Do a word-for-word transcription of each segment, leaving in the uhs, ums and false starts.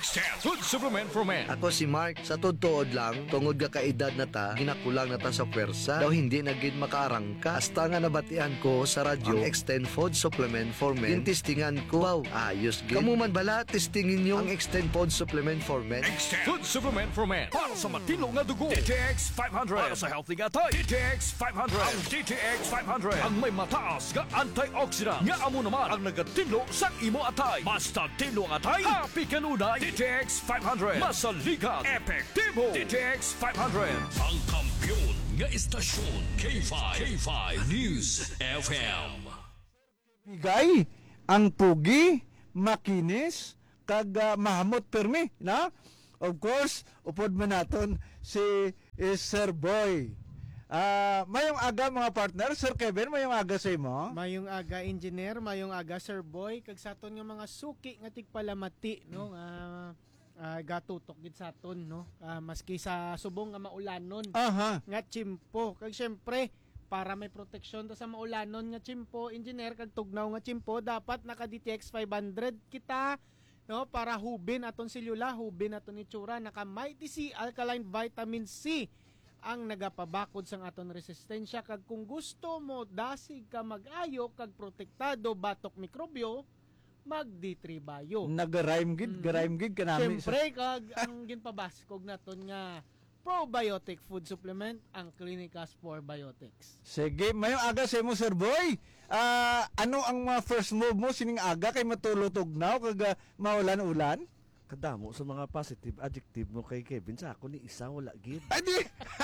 Extend Food Supplement for Men. Ako si Mark, sa todtood lang, tungod ka kaedad na ta, ginakulang na ta sa pwersa, daw hindi naging makaarangka. Hasta nga nabatian ko sa radyo, ang Extend Food Supplement for Men. Tintistingan ko, wow, ayos gid. Kamu man bala, testingin nyo ang Extend Food Supplement for Men. Extend Food Supplement for Men. Para sa matino nga dugo. D T X five hundred. Para sa healthy nga tay. D T X five hundred. Ang D T X five hundred. Ang may mataas nga antioxidant. Nga amo naman ang nagatinlo sa imo atay. Basta tinlo ang atay, happy kanunay. D T X five hundred. Masaligan. Epektibo. D T X five hundred. Ang kampyon nga istasyon. K five. K five News F M. Bigay ang pugi, makinis, kag uh, mahamot permi, na? Of course, upod man naton si eh, Sir Boy. Ah, uh, mayong aga mga partner, Sir Kevin, mayong aga sa imo. Mayong aga engineer, mayong aga Sir Boy, kag saton nga mga suki nga tigpalamati, no? Ah, uh, gatutok gid saton, no? Uh, maski sa subong nga maulanon. Aha. Nga chimpo, kag syempre para may proteksyon ta sa maulanon nga chimpo, engineer, kag tugnaw nga chimpo, dapat naka D T X five hundred kita, no, para hubin aton selula, hubin aton itsura, naka Mighty C Alkaline Vitamin C ang nagapabakod sang aton resistensya. Kag kung gusto mo dasig ka mag-ayo kag protektado batok mikrobyo, mag D three Bio. Nag-rhyme gid, Mm. rhyme gid kanami. Siyempre, kag ang ginpabaskog naton nga probiotic food supplement, ang Clinicas for Biotics. Sige, mayong aga sa imo Sir Boy. Ah, ano ang mga first move mo sining aga kay matulotugnaw kag uh, maulan-ulan? Kadamo sa mga positive adjective mo kay Kevin, sa ako ni isa wala gid. Adi.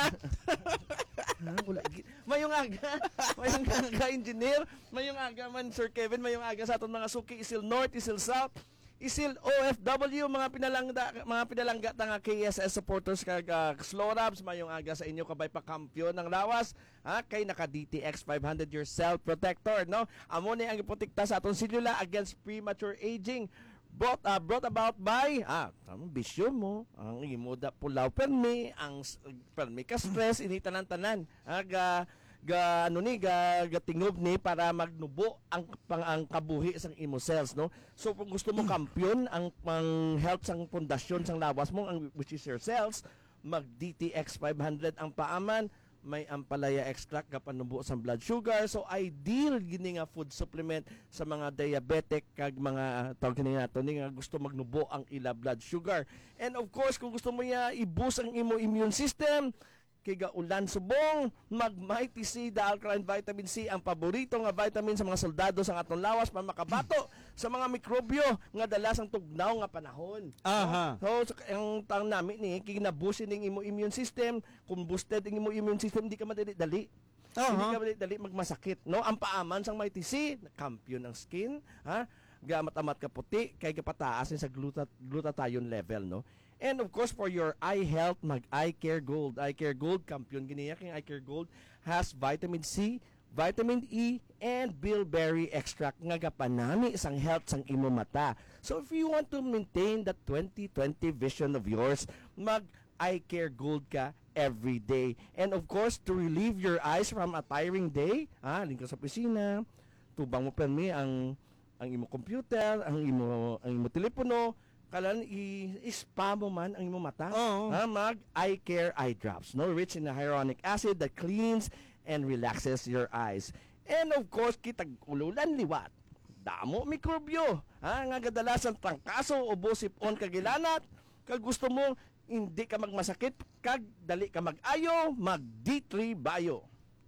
Ha, wala gid. Mayong aga, mayong aga engineer, mayong aga man Sir Kevin, mayong aga sa aton mga suki, Isil North, Isil South, Isil O F W, mga pinalangga, mga pinalangga ta nga K S S supporters kag uh, Slow Rabs, mayong aga sa inyo kabay pa kampiyon ng lawas, ha, kay naka D T X five hundred your self protector, no? Amo ni ang iprotekta sa aton selula against premature aging. Brought, uh, brought about by ah, ang bisyo mo, ang imo da pulaw permi, ang permi ka stress, ini tanan-tanan. Ah, ga, ga ano ni ga, ga tingob ni para magnubo ang pang ang kabuhi sang imo cells, no? So kung gusto mo kampiyon ang pang health sang pundasyon sang lawas mo, ang which is your cells, mag D T X five hundred ang paaman. May ampalaya extract nga panubo sa blood sugar, so ideal gini nga food supplement sa mga diabetic kag mga tawag kini nato ni nga gusto magnubo ang ila blood sugar. And of course kung gusto mo ya i-boost ang imo immune system, kay gaulan subong, mag Mighty C the Alkaline Vitamin C, ang paborito nga vitamin sa mga soldado sa atong lawas para makabato sa mga mikrobyo nga dala sang tugnaw nga panahon. Aha. So, so ang tang nami ni kinabusin ning imo immune system, kung boosted ang imo immune system, hindi ka madali-dali. Aha. Hindi ka madali magmasakit, no? Ang paaman sang Mighty C, kampiyon ng skin, ha? Gamat-amat ka puti, kay kapataas sa glutat glutathione level, no? And of course, for your eye health, mag Eye Care Gold. Eye Care Gold, kampiyon giniya king Eye Care Gold, has vitamin C, vitamin E, and bilberry extract nga gapanami isang health sang imo mata. So if you want to maintain that twenty twenty vision of yours, mag Eye Care Gold ka every day. And of course, to relieve your eyes from a tiring day, ah, lingka sa opisina, tubang mo permi ang ang imo computer, ang imo ang imo telepono, kalan i-spa mo man ang imo mata. Oo. Ha, mag Eye Care Eye Drops, no, rich in hyaluronic acid that cleans and relaxes your eyes. And of course, kitag ululan liwat, damo mikrobyo, ha, nga kadalasan trangkaso o busipon kagilanat, kag gusto mo hindi ka magmasakit, kag dali ka mag-ayo, mag D three Bio.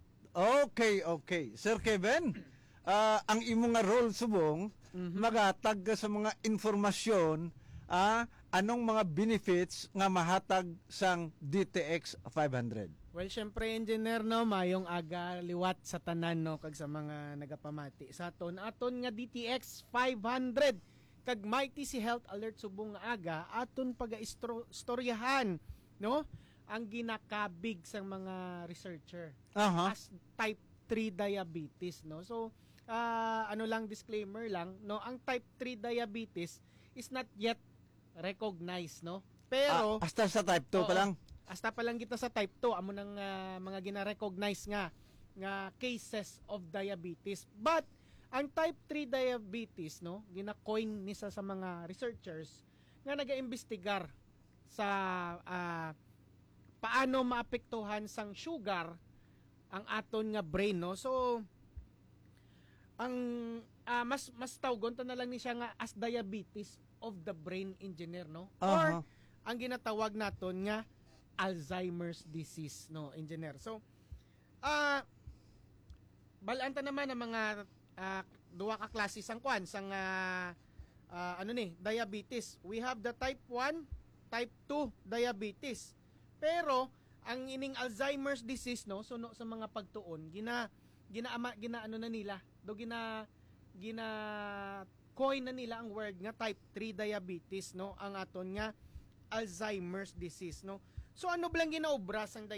Okay, okay. Sir Kevin, ah, ang imo nga role subong, magatag ka sa mga informasyon, ah, anong mga benefits nga mahatag sang D T X five hundred? Well, syempre engineer, no, mayong aga liwat sa tanan, no, kag sa mga nagapamati sa aton aton nga D T X five hundred kag Mighty C Health Alert subong nga aga aton paga-istoryahan, no, ang ginakabig sa mga researcher Aha. as type three diabetes, no. So uh, ano lang, disclaimer lang, no, ang type three diabetes is not yet recognized, no, pero Ah, hasta sa type two pa Oo. lang. hasta pa lang kita sa type two amo nang uh, mga gina-recognize nga nga cases of diabetes. But ang type three diabetes, no, gina-coin nisa sa mga researchers nga nagaimbestigar sa ah, paano maapektuhan sang sugar ang aton nga brain, no? So ang ah, mas mas tawgon ta na lang ni siya nga as diabetes of the brain engineer, no? Or Aha. ang ginatawag naton nga Alzheimer's disease, no, engineer. So ah balaan ta naman ang mga ah, duwa ka klase sang kwan sang ah, ah, ano ni diabetes. We have the type one, type two diabetes. Pero ang ining Alzheimer's disease, no, suno sa mga pagtuon gina gina gina ano na nila do gina gina coin na nila ang word nga type three diabetes, no, ang aton nga Alzheimer's disease, no. So ano blang ginaobra sang